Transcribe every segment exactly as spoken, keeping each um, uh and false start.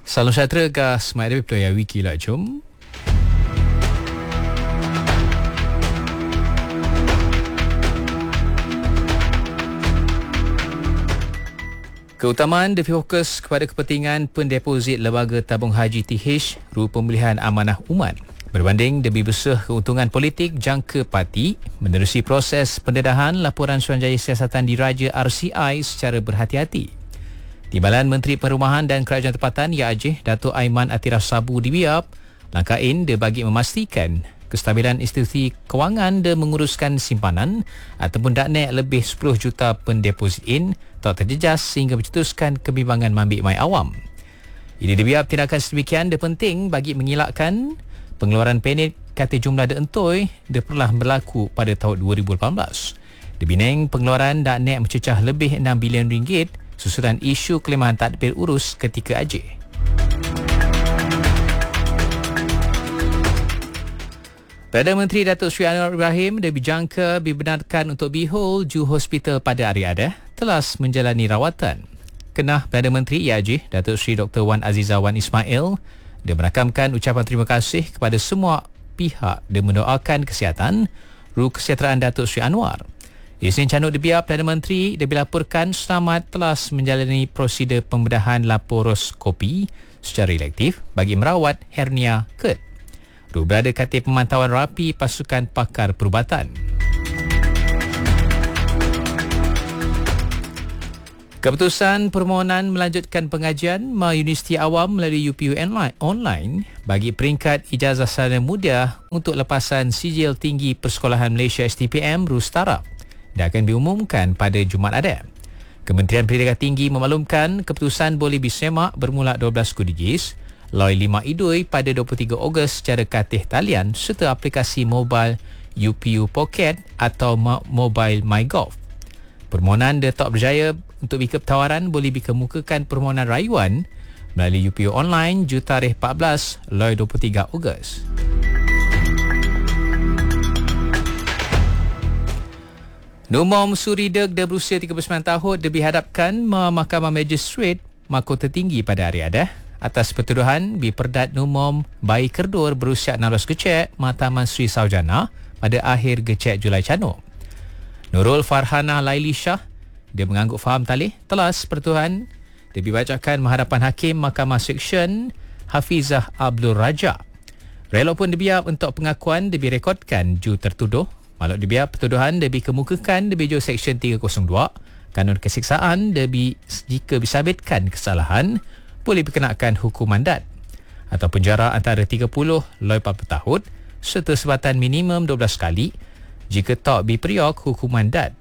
Salam sejahtera ke semua ada Pelayan Wiki lah, jom. Keutamaan difokus kepada kepentingan pendeposit Lembaga Tabung Haji T H ru pembelian amanah umat berbanding demi besar keuntungan politik jangka parti menerusi proses pendedahan laporan Suruhanjaya Siasatan Diraja R C I secara berhati-hati. Timbalan Menteri Perumahan dan Kerajaan Tempatan Ya Aceh Datuk Aiman Atirah Sabu dibiap langkah in dia bagi memastikan kestabilan institusi kewangan dan menguruskan simpanan ataupun daknek lebih sepuluh juta pendeposit in tak terjejas sehingga mencetuskan kebimbangan mambik mai awam. Ini dibiap tindakan sedemikian dia penting bagi mengelakkan pengeluaran penet kata jumlah de entoi dia pernah berlaku pada tahun dua ribu lapan belas. Dibineng pengeluaran daknek mencecah lebih enam bilion ringgit susulan isu kelemahan tadbir urus ketika Aceh. Perdana Menteri Datuk Seri Anwar Ibrahim dijangka dibenarkan untuk bihol Ju Hospital pada hari Adah telah menjalani rawatan. Kenah Perdana Menteri Ya Aceh Datuk Seri Doktor Wan Azizah Wan Ismail dia merakamkan ucapan terima kasih kepada semua pihak dan mendoakan kesihatan ru kesejahteraan Datuk Seri Anwar. Isnin Canuk dibiap Perdana Menteri dia dilaporkan selamat telah menjalani prosedur pembedahan laparoskopi secara elektif bagi merawat hernia kert. Ru berada katil pemantauan rapi pasukan pakar perubatan. Keputusan permohonan melanjutkan pengajian Ma Universiti Awam melalui U P U online bagi peringkat ijazah sarjana muda untuk lepasan sijil tinggi Persekolahan Malaysia S T P M ru startup dan akan diumumkan pada Jumaat Adah. Kementerian Pendidikan Tinggi memaklumkan keputusan boleh disemak bermula dua belas Kudijis Loi lima Idui pada dua puluh tiga Ogos secara katih talian serta aplikasi mobile U P U Pocket atau Mobile MyGov. Permohonan dia tak berjaya untuk bikep tawaran boleh dikemukakan permohonan rayuan melalui U P U online ju tarikh empat belas Loi dua puluh tiga Ogos. Numom Suri Deg dia berusia tiga puluh sembilan tahun dia dihadapkan Mahkamah Magistrate Mahkota Tinggi pada hari Adah atas pertuduhan Biperdat Numom bayi kerdur berusia enam belas kecek Mataman Sri Saujana pada akhir gecek Julai Canuk. Nurul Farhana Laili Shah dia mengangguk faham talih telas pertuduhan dia dibacakan menghadapan Hakim Mahkamah Seksyen Hafizah Abdul Raja. Relok pun dibiap untuk pengakuan dia direkodkan ju tertuduh. Maluk dibiap pertuduhan dia dikemukakan dia jo Seksyen tiga kosong dua Kanun Kesiksaan dia jika disabitkan kesalahan boleh dikenakan hukuman dat atau penjara antara tiga puluh hingga empat puluh tahun serta sebatan minimum dua belas kali jika tak diperiok hukuman dat.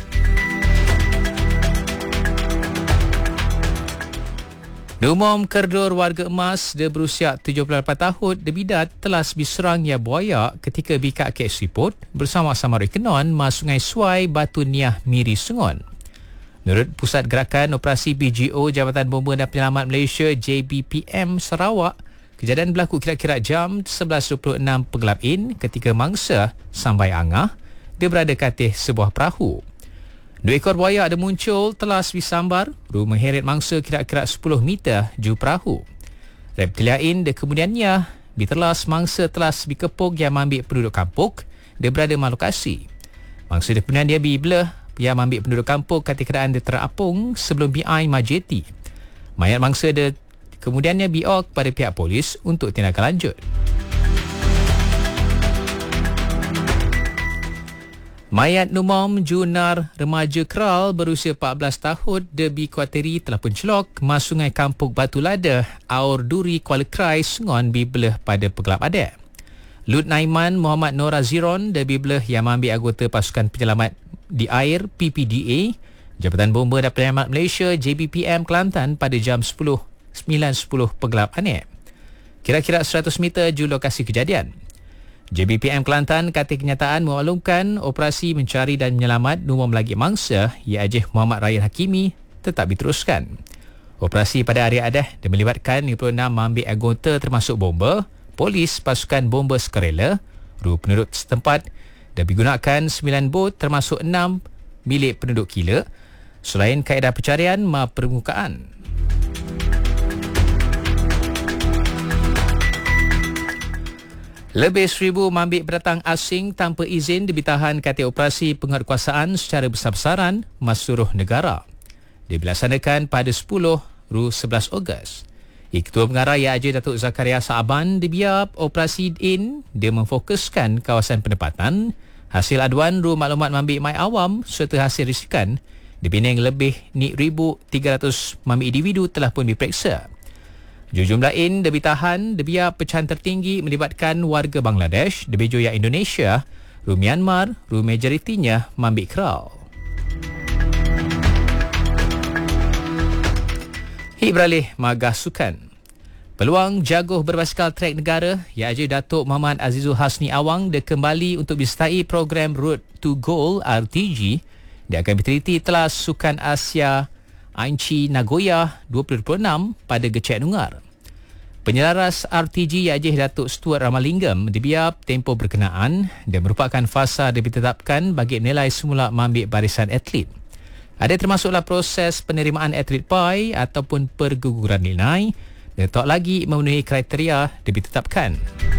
Numom Kerdur warga emas dia berusia tujuh puluh lapan tahun dia bidat telah diserang ya buaya ketika bikak kes report bersama-sama rekenon ma Sungai Suai Batu Niah Miri Sungon. Menurut Pusat Gerakan Operasi B G O Jabatan Bomba dan Penyelamat Malaysia J B P M Sarawak, kejadian berlaku kira-kira jam sebelas dua puluh enam Pengelap In ketika mangsa sampai angah dia berada katih sebuah perahu. Dua ekor buaya ada muncul telah disambar ru mengheret mangsa kira-kira sepuluh meter ju perahu. Reptilia In dia kemudiannya ditelas mangsa telah dikepuk yang ambil penduduk kampung dia berada malokasi. Mangsa dia kemudian dia bibelah yang ambil penduduk kampung ketika dia terapung sebelum B I Majeti. Mayat mangsa dia kemudiannya biok pada pihak polis untuk tindakan lanjut. Mayat Numom Junar remaja Keral berusia empat belas tahun dia dikuatiri telah pencelok mas Sungai Kampung Batu Lada Aur Duri Kuala Krai Sungon bibelah pada Pengelap Adah. Lut Naiman Muhammad Nora Ziron dia bibelah yang ambil anggota pasukan penyelamat di air P P D A Jabatan Bomba dan Penyelamat Malaysia J B P M Kelantan pada jam sepuluh sembilan sepuluh Pengelap Anik. Kira-kira seratus meter ju lokasi kejadian. J B P M Kelantan kata kenyataan memaklumkan operasi mencari dan menyelamat Numom lagi mangsa Ya Aceh Muhammad Ryan Hakimi tetap diteruskan. Operasi pada hari Adah dia melibatkan lima puluh enam ambil anggota termasuk bomba, polis, pasukan bomba sukarela, ru penduduk setempat dan digunakan sembilan bot termasuk enam milik penduduk kila selain kaedah pencarian ma permukaan. Lebih seribu mambik pendatang asing tanpa izin dibitahan katil operasi penguatkuasaan secara besar-besaran mas seluruh negara. Dia dilaksanakan pada sepuluh hingga sebelas Ogos. Ketua Pengarah Y A J Datuk Zakaria Saaban dibiar operasi in dia memfokuskan kawasan penempatan, hasil aduan ru maklumat mambik mai awam serta hasil risikan dibanding lebih ni seribu tiga ratus mambik individu telah pun diperiksa. Jumlah in dibitahan dibiar pecahan tertinggi melibatkan warga Bangladesh, debejo yang Indonesia, ru Myanmar, ru majoritinya mambik Kerau. Hi beralih magah sukan. Peluang jaguh berbasikal trek negara Y A J Datuk Muhammad Azizul Hasni Awang dia kembali untuk disertai program Road to Gold R T G. Dia akan berteliti telas Sukan Asia Aichi Nagoya dua ribu dua puluh enam pada Gecek Nungar. Penyelaras R T G Y A J Datuk Stuart Ramalingam dibiar tempoh berkenaan dan merupakan fasa yang ditetapkan bagi menilai semula mambik barisan atlet. Ada termasuklah proses penerimaan atlet P I ataupun perguguran nilai dan tak lagi memenuhi kriteria ditetapkan.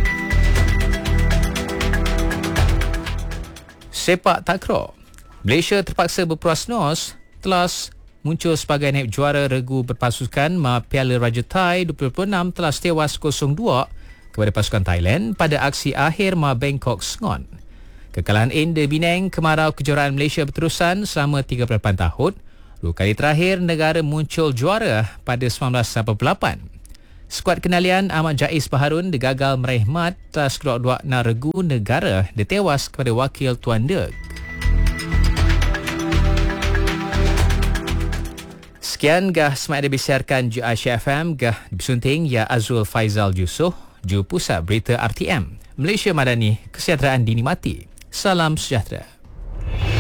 Sepak takraw. Malaysia terpaksa berpuas nos telas muncul sebagai naib juara regu berpasukan Ma Piala Raja Thai dua ribu dua puluh enam telah tewas kosong dua kepada pasukan Thailand pada aksi akhir Ma Bangkok Sngon. Kekalahan in di Penang kemarau kejuaraan Malaysia berterusan selama tiga puluh lapan tahun. Dua kali terakhir negara muncul juara pada sembilan belas lapan puluh lapan. Skuad kenalian Ahmad Jais Baharun digagal meraih mat atas kedua-dua regu negara ditewas kepada wakil Tuan Deg. Sekian gah semak dibisiarkan J I C F M gah disunting ya Azrul Faizal Yusof, Juru Pusat Berita R T M. Malaysia Madani, kesejahteraan dinikmati. Salam sejahtera.